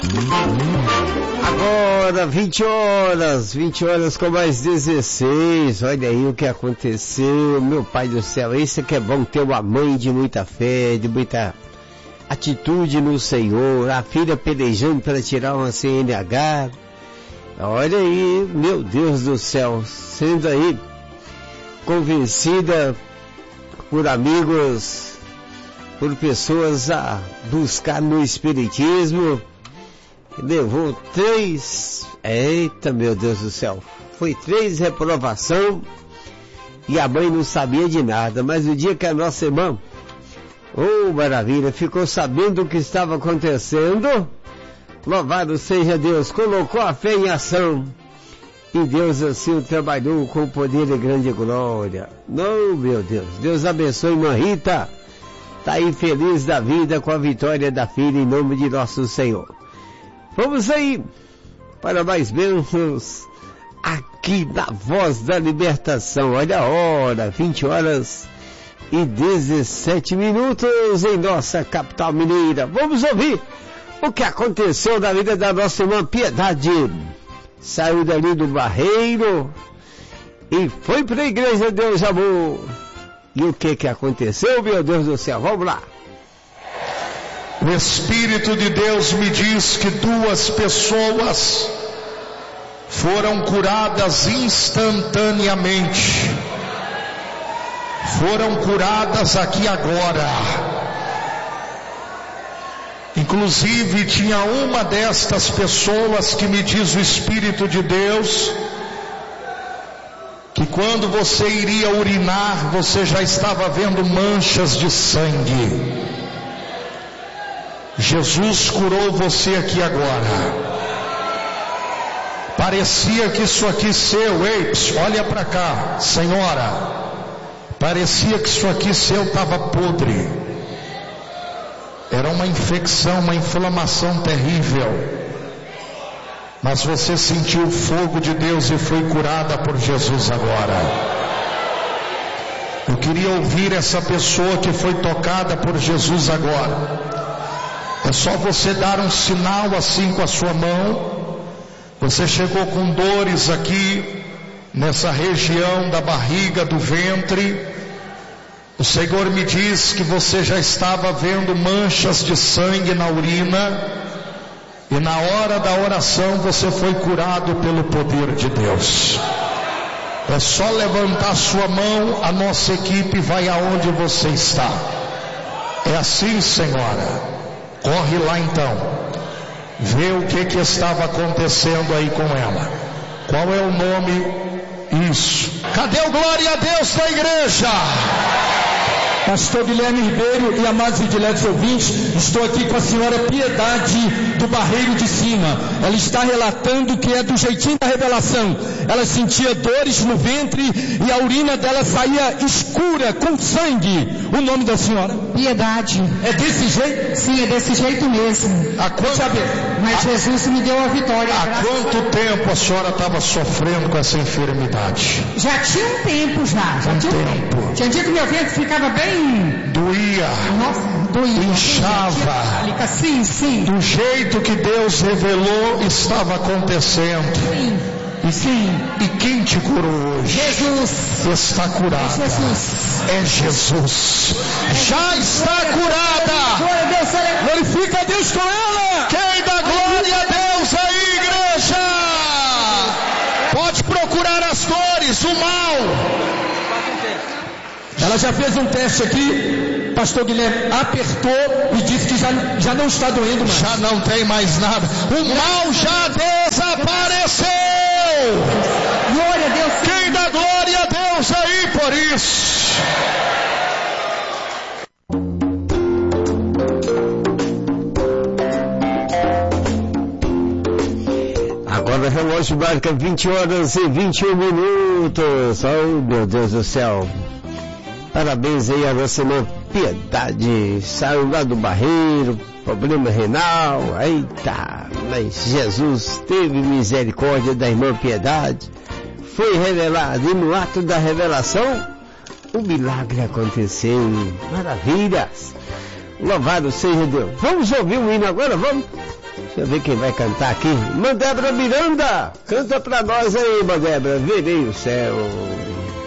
Agora 20 horas com mais 16, olha aí o que aconteceu, meu pai do céu, isso é que é bom ter uma mãe de muita fé, de muita atitude no Senhor, a filha pelejando para tirar uma CNH, olha aí, meu Deus do céu, sendo aí convencida por amigos, por pessoas a buscar no Espiritismo, levou 3, eita meu Deus do céu, foi 3 reprovação e a mãe não sabia de nada, mas o dia que a nossa irmã, oh maravilha, ficou sabendo o que estava acontecendo, louvado seja Deus, colocou a fé em ação e Deus assim o trabalhou com poder e grande glória. Não, meu Deus, Deus abençoe irmã Rita, tá aí feliz da vida com a vitória da filha em nome de nosso Senhor. Vamos aí para mais bênçãos aqui na Voz da Libertação. Olha a hora, 20 horas e 17 minutos em nossa capital mineira. Vamos ouvir o que aconteceu na vida da nossa irmã Piedade. Saiu dali do Barreiro e foi para a Igreja Deus Amor. E o que aconteceu, meu Deus do céu? Vamos lá. O Espírito de Deus me diz que 2 pessoas foram curadas instantaneamente. Foram curadas aqui agora. Inclusive tinha uma destas pessoas que me diz o Espírito de Deus que quando você iria urinar, você já estava vendo manchas de sangue. Jesus curou você aqui agora. Parecia que isso aqui seu, ei, olha para cá, senhora. Parecia que isso aqui seu estava podre. Era uma infecção, uma inflamação terrível. Mas você sentiu o fogo de Deus e foi curada por Jesus agora. Eu queria ouvir essa pessoa que foi tocada por Jesus agora. É só você dar um sinal assim com a sua mão. Você chegou com dores aqui, nessa região da barriga, do ventre. O Senhor me diz que você já estava vendo manchas de sangue na urina. E na hora da oração você foi curado pelo poder de Deus. É só levantar sua mão, a nossa equipe vai aonde você está. É assim, senhora. Corre lá então, vê o que estava acontecendo aí com ela. Qual é o nome? Isso. Cadê o glória a Deus da igreja? Pastor Guilherme Ribeiro e amados e diletos ouvintes, estou aqui com a senhora Piedade do Barreiro de Cima. Ela está relatando que é do jeitinho da revelação. Ela sentia dores no ventre e a urina dela saía escura, com sangue. O nome da senhora? Piedade. É desse jeito? Sim, é desse jeito mesmo. Mas Jesus me deu a vitória. Há quanto tempo a senhora estava sofrendo com essa enfermidade? Já tinha um tempo já. Tinha um tempo. Tinha dia que meu ventre ficava bem... Doía. Nossa, doía. Inchava. Sim. Do jeito que Deus revelou, estava acontecendo. Sim. E quem te curou hoje? Jesus. Está curada. É Jesus. Já está curada. Glorifica a Deus com ela. Quem dá glória a Deus aí, igreja? Pode procurar as dores, o mal. Ela já fez um teste aqui, pastor Guilherme apertou e disse que já não está doendo mais. Já não tem mais nada. O mal já desapareceu. Glória a Deus. Quem dá glória a Deus aí por isso? Agora o relógio marca 20 horas e 21 minutos. Oh meu Deus do céu. Parabéns aí a nossa irmã Piedade, saiu lá do Barreiro, problema renal, eita, mas Jesus teve misericórdia da irmã Piedade, foi revelado, e no ato da revelação, o milagre aconteceu, maravilhas, louvado seja Deus. Vamos ouvir o hino agora, vamos? Deixa eu ver quem vai cantar aqui. Mandébra Miranda, canta pra nós aí, Mandébra. Verei o céu.